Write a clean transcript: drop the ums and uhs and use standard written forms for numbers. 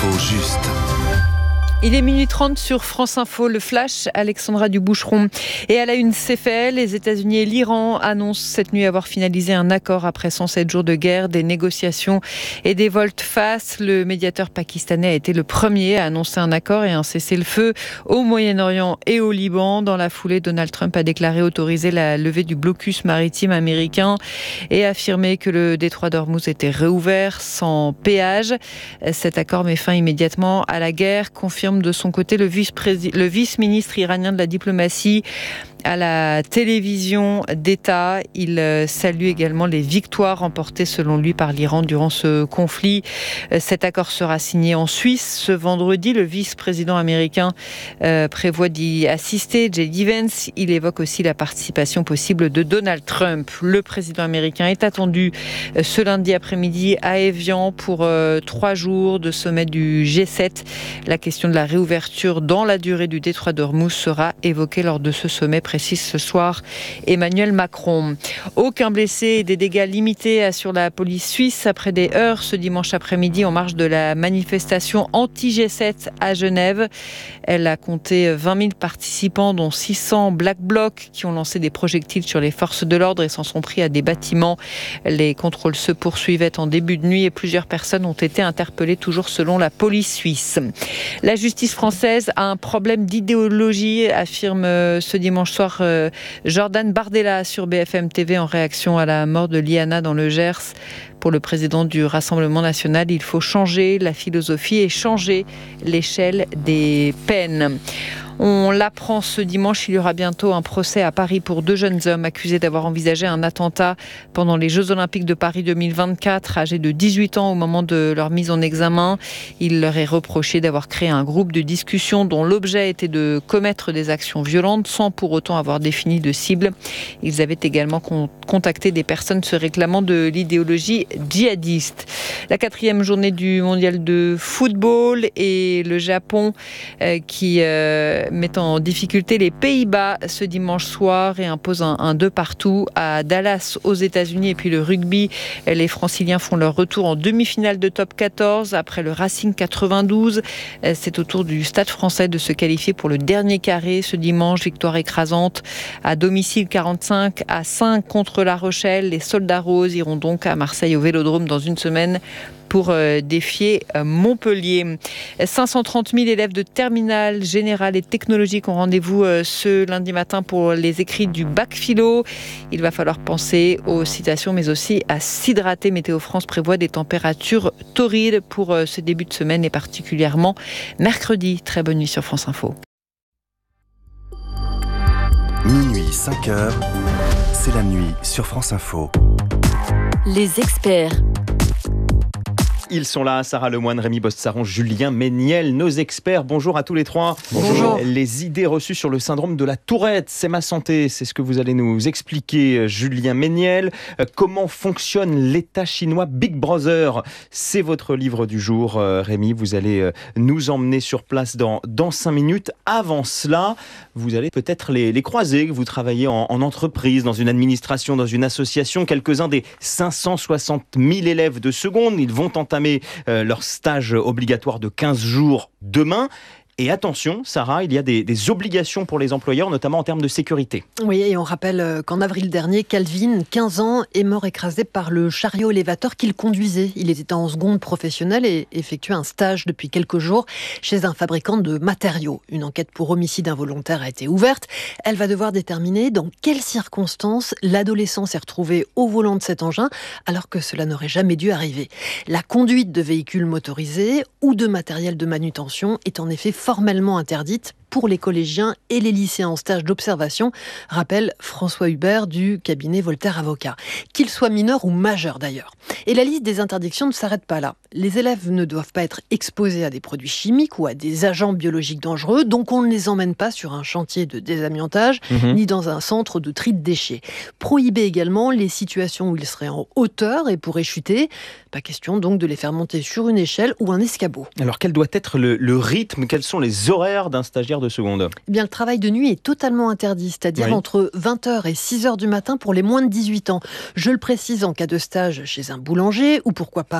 L'info juste. Il est minuit 30 sur France Info, le flash, Alexandra Duboucheron. Et à la une, c'est fait, les États-Unis et l'Iran annoncent cette nuit avoir finalisé un accord après 107 jours de guerre, des négociations et des volte-face. Le médiateur pakistanais a été le premier à annoncer un accord et un cessez-le-feu au Moyen-Orient et au Liban. Dans la foulée, Donald Trump a déclaré autoriser la levée du blocus maritime américain et affirmé que le détroit d'Ormuz était réouvert sans péage. Cet accord met fin immédiatement à la guerre, confirme de son côté le vice-ministre iranien de la diplomatie à la télévision d'État. Il salue également les victoires remportées selon lui par l'Iran durant ce conflit. Cet accord sera signé en Suisse ce vendredi. Le vice-président américain prévoit d'y assister. J.D. Vance, il évoque aussi la participation possible de Donald Trump. Le président américain est attendu ce lundi après-midi à Évian pour 3 jours de sommet du G7. La question de la réouverture dans la durée du détroit d'Ormuz sera évoquée lors de ce sommet, précise ce soir Emmanuel Macron. Aucun blessé et des dégâts limités assure la police suisse après des heurts ce dimanche après-midi en marge de la manifestation anti-G7 à Genève. Elle a compté 20 000 participants dont 600 Black Blocs qui ont lancé des projectiles sur les forces de l'ordre et s'en sont pris à des bâtiments. Les contrôles se poursuivaient en début de nuit et plusieurs personnes ont été interpellées, toujours selon la police suisse. La justice française a un problème d'idéologie, affirme ce dimanche soir Jordan Bardella sur BFM TV en réaction à la mort de Liana dans le Gers. Pour le président du Rassemblement national, il faut changer la philosophie et changer l'échelle des peines. On l'apprend ce dimanche, il y aura bientôt un procès à Paris pour 2 jeunes hommes accusés d'avoir envisagé un attentat pendant les Jeux Olympiques de Paris 2024, âgés de 18 ans au moment de leur mise en examen. Il leur est reproché d'avoir créé un groupe de discussion dont l'objet était de commettre des actions violentes sans pour autant avoir défini de cible. Ils avaient également contacté des personnes se réclamant de l'idéologie djihadiste. La 4e journée du mondial de football et le Japon qui met en difficulté les Pays-Bas ce dimanche soir et impose un 2 partout à Dallas aux États-Unis. Et puis le rugby, les Franciliens font leur retour en demi-finale de top 14 après le Racing 92. C'est au tour du Stade français de se qualifier pour le dernier carré ce dimanche. Victoire écrasante à domicile 45-5 contre La Rochelle. Les Soldats Roses iront donc à Marseille au Vélodrome dans une semaine pour défier Montpellier. 530 000 élèves de terminale générale et technologique ont rendez-vous ce lundi matin pour les écrits du bac philo. Il va falloir penser aux citations mais aussi à s'hydrater. Météo France prévoit des températures torrides pour ce début de semaine et particulièrement mercredi. Très bonne nuit sur France Info. Minuit 5h, c'est la nuit sur France Info. Les experts. Ils sont là, Sarah Lemoine, Rémi Bossaron, Julien Méniel, nos experts. Bonjour à tous les trois. Bonjour. Les idées reçues sur le syndrome de la Tourette, c'est ma santé. C'est ce que vous allez nous expliquer, Julien Méniel. Comment fonctionne l'État chinois Big Brother? C'est votre livre du jour, Rémi. Vous allez nous emmener sur place dans 5 minutes. Avant cela, vous allez peut-être les croiser. Vous travaillez en entreprise, dans une administration, dans une association. Quelques-uns des 560 000 élèves de seconde, ils vont entamer leur stage obligatoire de 15 jours demain. Et attention, Sarah, il y a des obligations pour les employeurs, notamment en termes de sécurité. Oui, et on rappelle qu'en avril dernier, Calvin, 15 ans, est mort écrasé par le chariot élévateur qu'il conduisait. Il était en seconde professionnelle et effectuait un stage depuis quelques jours chez un fabricant de matériaux. Une enquête pour homicide involontaire a été ouverte. Elle va devoir déterminer dans quelles circonstances l'adolescent s'est retrouvé au volant de cet engin alors que cela n'aurait jamais dû arriver. La conduite de véhicules motorisés ou de matériel de manutention est en effet formellement interdite pour les collégiens et les lycéens en stage d'observation, rappelle François Hubert du cabinet Voltaire Avocat. Qu'ils soient mineurs ou majeurs d'ailleurs. Et la liste des interdictions ne s'arrête pas là. Les élèves ne doivent pas être exposés à des produits chimiques ou à des agents biologiques dangereux, donc on ne les emmène pas sur un chantier de désamiantage, ni dans un centre de tri de déchets. Prohiber également les situations où ils seraient en hauteur et pourraient chuter. Pas question donc de les faire monter sur une échelle ou un escabeau. Alors quel doit être le rythme? Quels sont les horaires d'un stagiaire de seconde? Eh bien, le travail de nuit est totalement interdit, c'est-à-dire entre 20h et 6h du matin pour les moins de 18 ans. Je le précise en cas de stage chez un boulanger ou pourquoi pas